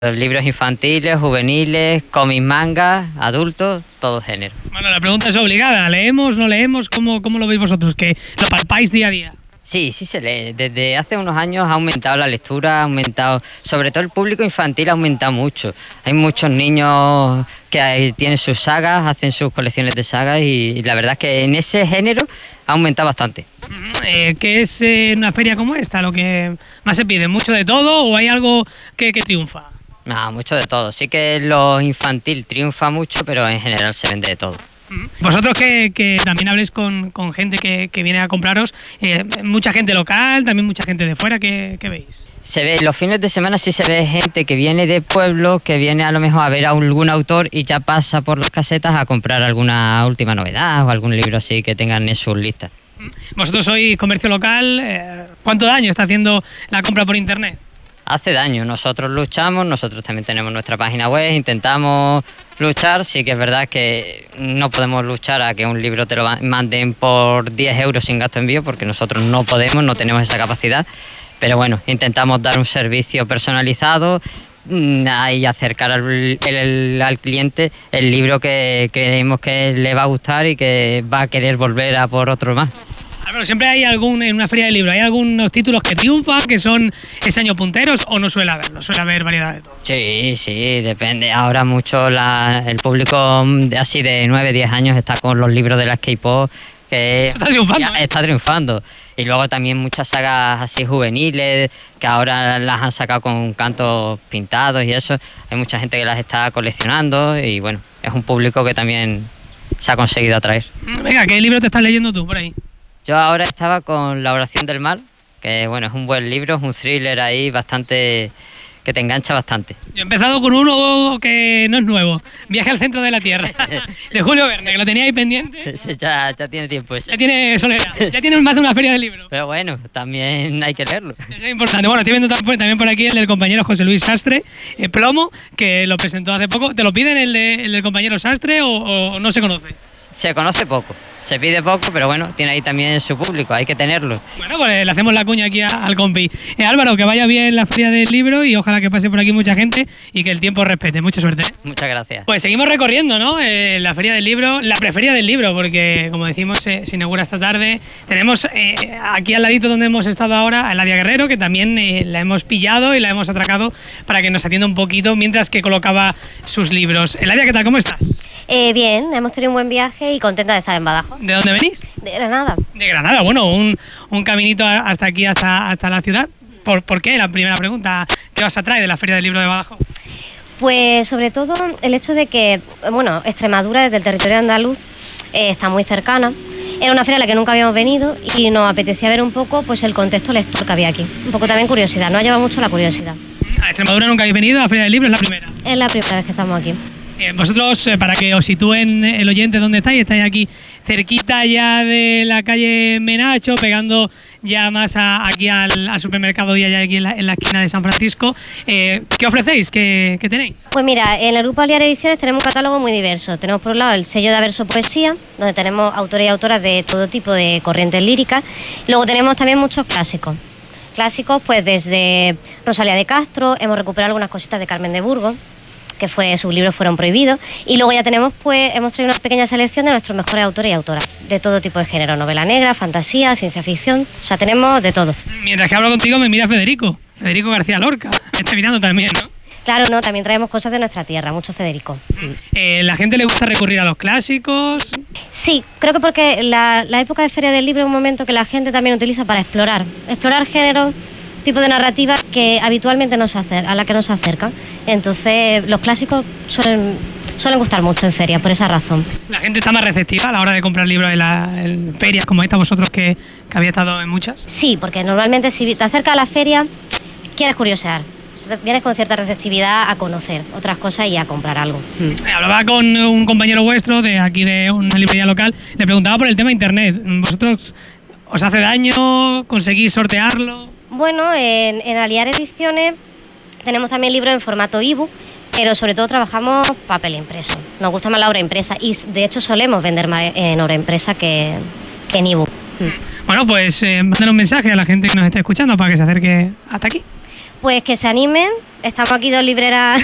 Libros infantiles, juveniles, cómics, mangas, adultos, todo género. Bueno, la pregunta es obligada. ¿Leemos, no leemos? ¿Cómo lo veis vosotros? Que lo palpáis día a día. Sí, sí se lee. Desde hace unos años ha aumentado la lectura, ha aumentado, sobre todo el público infantil ha aumentado mucho. Hay muchos niños que tienen sus sagas, hacen sus colecciones de sagas y la verdad es que en ese género ha aumentado bastante. ¿Qué es una feria como esta lo que más se pide? ¿Mucho de todo o hay algo que triunfa? No, mucho de todo. Sí que lo infantil triunfa mucho, pero en general se vende de todo. Vosotros que también habléis con gente que viene a compraros, mucha gente local, también mucha gente de fuera, ¿qué veis? Se ve, los fines de semana sí se ve gente que viene de pueblos, que viene a lo mejor a ver a algún autor y ya pasa por las casetas a comprar alguna última novedad o algún libro así que tengan en sus listas. Vosotros sois comercio local, ¿cuánto daño está haciendo la compra por internet? Hace daño, nosotros luchamos, nosotros también tenemos nuestra página web, intentamos luchar, sí que es verdad que no podemos luchar a que un libro te lo manden por 10 euros sin gasto de envío, porque nosotros no podemos, no tenemos esa capacidad, pero bueno, intentamos dar un servicio personalizado y acercar al cliente el libro que creemos que le va a gustar y que va a querer volver a por otro más. Pero siempre hay en una feria de libros, ¿hay algunos títulos que triunfan, que son ese año punteros o no suele haberlo? Suele haber variedad de todo. Sí, depende. Ahora mucho el público así de 9, 10 años está con los libros de las K-pop, que está triunfando. Está triunfando. Y luego también muchas sagas así juveniles, que ahora las han sacado con cantos pintados y eso. Hay mucha gente que las está coleccionando y bueno, es un público que también se ha conseguido atraer. Venga, ¿qué libro te estás leyendo tú por ahí? Yo ahora estaba con La oración del mal, que bueno, es un buen libro, es un thriller ahí bastante que te engancha bastante. Yo he empezado con uno que no es nuevo, Viaje al centro de la Tierra, de Julio Verne, que lo tenía ahí pendiente. Ya tiene tiempo ese. Ya tiene solera, ya tiene más de una feria de libros. Pero bueno, también hay que leerlo. Eso es importante. Bueno, estoy viendo también por aquí el del compañero José Luis Sastre, Plomo, que lo presentó hace poco. ¿Te lo piden el del compañero Sastre o no se conoce? Se conoce poco, se pide poco, pero bueno, tiene ahí también su público, hay que tenerlo. Bueno, pues le hacemos la cuña aquí al compi. Álvaro, que vaya bien la feria del libro y ojalá que pase por aquí mucha gente y que el tiempo respete. Mucha suerte. Muchas gracias. Pues seguimos recorriendo, ¿no? La feria del libro, la preferia del libro, porque como decimos se inaugura esta tarde. Tenemos aquí al ladito donde hemos estado ahora a Eladia Guerrero, que también la hemos pillado y la hemos atracado para que nos atienda un poquito mientras que colocaba sus libros. Eladia, ¿qué tal? ¿Cómo estás? Bien, hemos tenido un buen viaje y contenta de estar en Badajoz. ¿De dónde venís? De Granada. De Granada, bueno, un caminito hasta aquí, hasta la ciudad. ¿Por qué? La primera pregunta. ¿Qué os atrae de la Feria del Libro de Badajoz? Pues sobre todo el hecho de que, bueno, Extremadura desde el territorio andaluz está muy cercana. Era una feria a la que nunca habíamos venido y nos apetecía ver un poco pues el contexto lector que había aquí. Un poco también curiosidad, nos ha llevado mucho la curiosidad. ¿A Extremadura nunca habéis venido? ¿A la Feria del Libro es la primera? Es la primera vez que estamos aquí. Vosotros, para que os sitúen el oyente dónde estáis aquí cerquita ya de la calle Menacho, pegando ya más aquí al supermercado y allá aquí en la esquina de San Francisco. ¿Qué ofrecéis? ¿Qué tenéis? Pues mira, en el Grupo Aliar Ediciones tenemos un catálogo muy diverso. Tenemos por un lado el sello de Averso Poesía, donde tenemos autores y autoras de todo tipo de corrientes líricas. Luego tenemos también muchos clásicos. Clásicos pues desde Rosalía de Castro, hemos recuperado algunas cositas de Carmen de Burgos, que sus libros fueron prohibidos, y luego ya tenemos hemos traído una pequeña selección de nuestros mejores autores y autoras, de todo tipo de género, novela negra, fantasía, ciencia ficción, o sea, tenemos de todo. Mientras que hablo contigo me mira Federico García Lorca, me está mirando también, ¿no? Claro, no, también traemos cosas de nuestra tierra, mucho Federico. ¿La gente le gusta recurrir a los clásicos? Sí, creo que porque la época de Feria del Libro es un momento que la gente también utiliza para explorar géneros, tipo de narrativa que habitualmente a la que no se acerca. Entonces los clásicos suelen gustar mucho en ferias, por esa razón. ¿La gente está más receptiva a la hora de comprar libros en ferias como esta, vosotros que habéis estado en muchas? Sí, porque normalmente si te acercas a la feria quieres curiosear, vienes con cierta receptividad a conocer otras cosas y a comprar algo. Hablaba con un compañero vuestro de aquí de una librería local, le preguntaba por el tema internet. ¿Vosotros os hace daño? ¿Conseguís sortearlo? Bueno, en Aliar Ediciones tenemos también libros en formato ebook, pero sobre todo trabajamos papel impreso. Nos gusta más la obra impresa y de hecho solemos vender más en obra impresa que en ebook. Bueno, pues mándanos un mensaje a la gente que nos está escuchando para que se acerque hasta aquí. Pues que se animen. Estamos aquí dos libreras